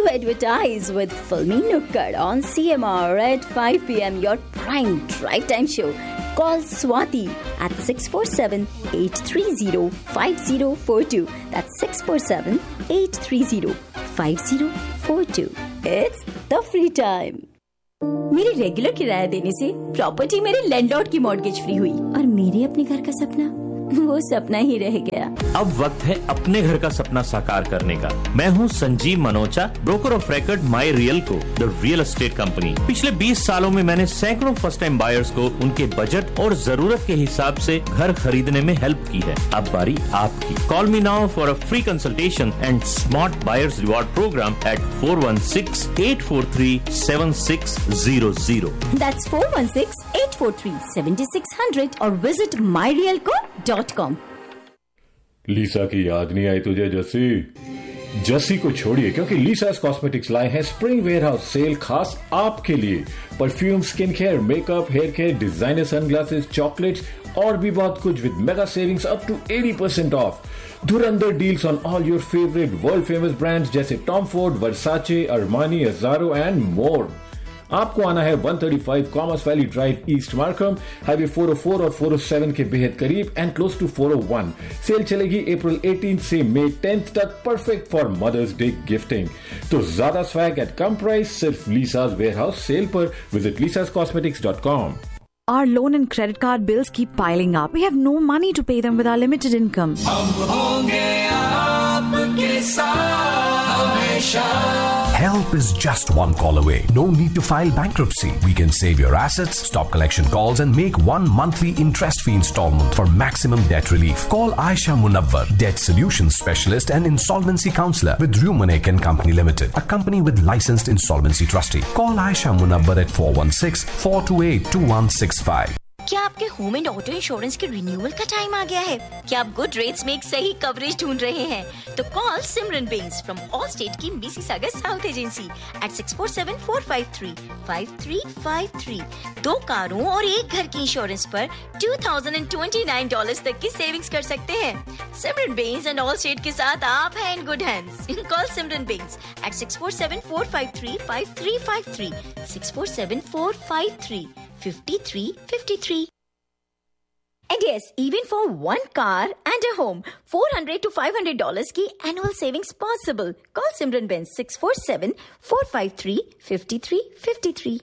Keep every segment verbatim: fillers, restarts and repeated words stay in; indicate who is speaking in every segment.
Speaker 1: to advertise with Filmy Nukkad on C M R at five p.m. Your prime drive time show. Call Swati at six four seven, eight three zero, five zero four two. That's six four seven, eight three zero, five zero four two. It's the free time. मेरे regular किराया देने से property मेरे landlord की mortgage free हुई और मेरे अपने घर का सपना वो सपना ही रह गया।
Speaker 2: अब वक्त है अपने घर का सपना साकार करने का। मैं हूँ Sanjeev Manocha, broker of record my real को, द रियल एस्टेट कंपनी। पिछले बीस सालों में मैंने सैकड़ों फर्स्ट टाइम बायर्स को उनके बजट और जरूरत के हिसाब से घर खरीदने में हेल्प की है। अब बारी आपकी। Call me now for a free consultation and smart buyers reward programme eight four one six, eight four three, seven six zero zero.
Speaker 1: That's four one six, eight four three, seven six zero zero or visit my real co dot com.
Speaker 3: लीसा की याद नहीं आई तुझे जस्सी? जस्सी को छोड़िए क्योंकि लीसास cosmetics लाए हैं spring warehouse cell खास आपके लिए। Perfume, skin care, makeup, hair care, designer sunglasses, chocolates और भी बहुत कुछ with mega savings up to eighty percent of. Dhurandhar deals on all your favourite world famous brands जैसे Tom Ford, Versace, Armani, अज़ारो and more. आपको आना है one thirty-five commerce valley drive, east Markham, highway four oh four और four oh seven के बेहद करीब and close to four oh one। Cell चलेगी अप्रैल eighteenth से मई tenth तक, perfect for mothers day gifting. तो ज्यादा स्वैग एट कम प्राइस सिर्फ लीसास वेयरहाउस सेल पर। Visit लीसास cosmetics dot com.
Speaker 4: Our loan and credit card bills keep piling up. We have no money to pay them with our limited income.
Speaker 5: हम होंगे आपके साथ हमेशा।
Speaker 6: Help is just one call away. No need to file bankruptcy. We can save your assets, stop collection calls and make one monthly interest-free installment for maximum debt relief. Call Aisha Munawwar, Debt Solutions Specialist and Insolvency Counselor with Rumanek and Company Limited, a company with licensed insolvency trustee. Call Aisha Munawwar at four one six, four two eight, two one six five.
Speaker 7: क्या आपके home and auto insurance के renewal का time आ गया है? क्या आप good rates में एक सही कवरेज ढूंढ रहे हैं? तो call Simran Benz from all state की Mississauga south agency eight six four seven, four five three, five three five three। दो कारों और एक घर की इंश्योरेंस पर two thousand twenty-nine डॉलर्स तक की सेविंग्स कर सकते हैं। सिमरन बेंस एंड ऑल स्टेट के साथ आप हैं in good hands. Call Simran Benz eight six four seven, four five three, five three five three, six four seven, four five three, five three five three। And yes, even for one car and a home, four hundred to five hundred dollars की annual savings possible. Call Simran Benz six four seven, four five three, five three five three.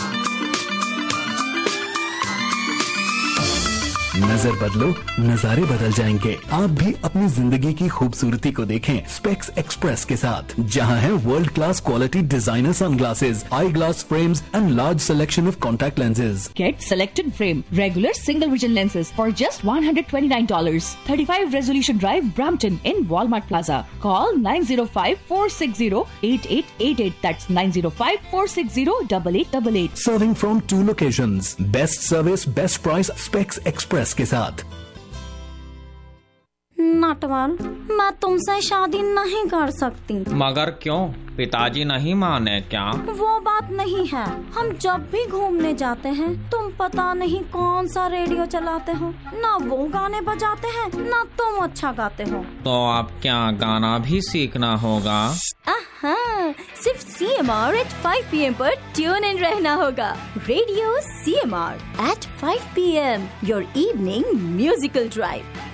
Speaker 8: नजर बदलो, नजारे बदल जाएंगे। आप भी अपनी जिंदगी की खूबसूरती को देखें स्पेक्स एक्सप्रेस के साथ, जहां है world class quality designer sunglasses, I glass frames and large selection of contact lenses.
Speaker 9: Get selected frame, regular single vision lenses for just one hundred twenty-nine dollars. thirty-five Resolution Drive, Brampton in Walmart Plaza. Call nine zero five, four six zero, eight eight eight eight. That's nine zero five, four six zero, eight eight eight eight.
Speaker 8: Serving from two locations. Best service, best price, Specs Express के साथ।
Speaker 1: नटवर, मैं तुमसे शादी नहीं कर सकती।
Speaker 10: मगर क्यों? पिताजी नहीं माने क्या?
Speaker 1: वो बात नहीं है। हम जब भी घूमने जाते हैं तुम पता नहीं कौन सा रेडियो चलाते हो, ना वो गाने बजाते हैं ना तुम अच्छा गाते हो।
Speaker 10: तो अब क्या गाना भी सीखना होगा?
Speaker 1: आहा, सिर्फ C M R at five p m पर ट्यून इन रहना होगा। Radio C M R at five p m, your evening musical drive.